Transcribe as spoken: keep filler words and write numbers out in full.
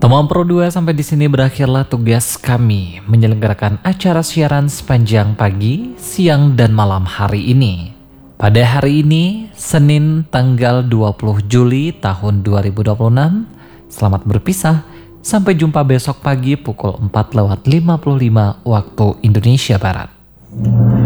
Teman Pro dua, sampai di sini berakhirlah tugas kami menyelenggarakan acara siaran sepanjang pagi, siang, dan malam hari ini. Pada hari ini, Senin tanggal dua puluh Juli tahun dua ribu dua puluh enam, selamat berpisah. Sampai jumpa besok pagi pukul empat lewat lima puluh lima waktu Indonesia Barat.